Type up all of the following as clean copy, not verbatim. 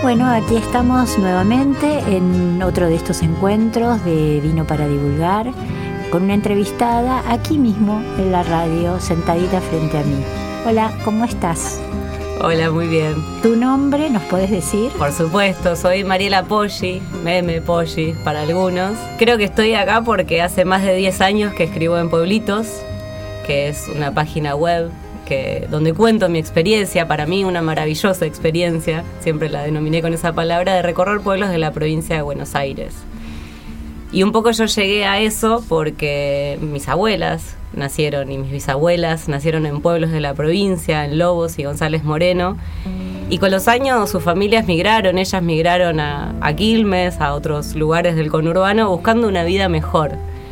Bueno, aquí estamos nuevamente en otro de estos encuentros de Vino para Divulgar, con una entrevistada aquí mismo en la radio, sentadita frente a mí. Hola, ¿cómo estás? Hola, muy bien. ¿Tu nombre nos puedes decir? Por supuesto, soy Mariela Poggi, Meme Poggi para algunos. Creo que estoy acá porque hace más de 10 años que escribo en Pueblitos, que es una página web donde cuento mi experiencia, para mí una maravillosa experiencia, siempre la denominé con esa palabra, de recorrer pueblos de la provincia de Buenos Aires. Y un poco yo llegué a eso porque mis abuelas nacieron y mis bisabuelas nacieron en pueblos de la provincia, en Lobos y González Moreno, y con los años sus familias migraron, ellas migraron a Quilmes, a otros lugares del conurbano, buscando una vida mejor.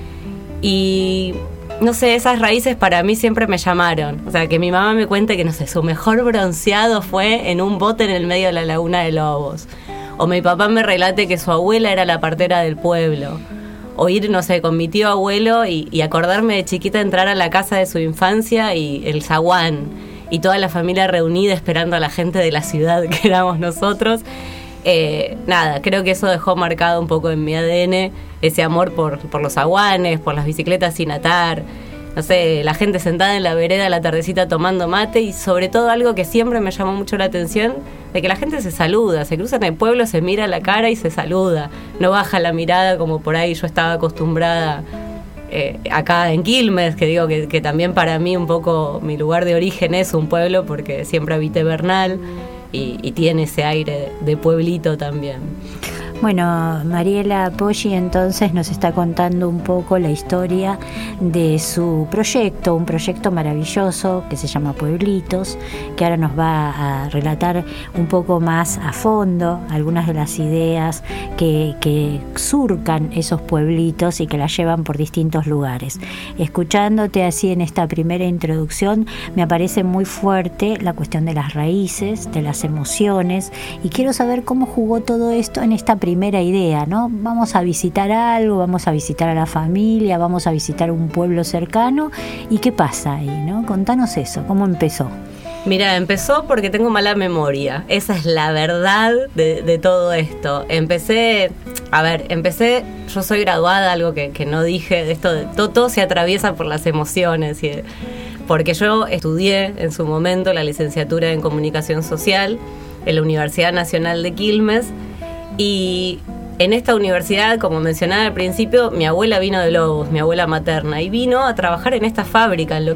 Y no sé, esas raíces para mí siempre me llamaron. O sea, que mi mamá me cuente que, no sé, su mejor bronceado fue en un bote en el medio de la laguna de Lobos. O mi papá me relate que su abuela era la partera del pueblo. O ir, no sé, con mi tío abuelo y acordarme de chiquita entrar a la casa de su infancia y el zaguán. Y toda la familia reunida esperando a la gente de la ciudad que éramos nosotros. Nada, creo que eso dejó marcado un poco en mi ADN ese amor por los zaguanes, por las bicicletas sin atar, no sé, la gente sentada en la vereda a la tardecita tomando mate, y sobre todo algo que siempre me llamó mucho la atención, de que la gente se saluda, se cruza en el pueblo, se mira a la cara y se saluda, no baja la mirada como por ahí yo estaba acostumbrada acá en Quilmes, que digo que también para mí un poco mi lugar de origen es un pueblo, porque siempre habité Bernal y tiene ese aire de pueblito también. Bueno, Mariela Poggi entonces nos está contando un poco la historia de su proyecto, un proyecto maravilloso que se llama Pueblitos, que ahora nos va a relatar un poco más a fondo algunas de las ideas que surcan esos pueblitos y que las llevan por distintos lugares. Escuchándote así en esta primera introducción, me aparece muy fuerte la cuestión de las raíces, de las emociones, y quiero saber cómo jugó todo esto en esta primera idea, ¿no? Vamos a visitar algo, vamos a visitar a la familia, vamos a visitar un pueblo cercano, ¿y qué pasa ahí, no? Contanos eso, ¿cómo empezó? Mira, empezó porque tengo mala memoria, esa es la verdad de todo esto. Empecé, yo soy graduada, algo que no dije, de esto, todo se atraviesa por las emociones, porque yo estudié en su momento la licenciatura en Comunicación Social en la Universidad Nacional de Quilmes. Y en esta universidad, como mencionaba al principio, mi abuela vino de Lobos, mi abuela materna, y vino a trabajar en esta fábrica, en lo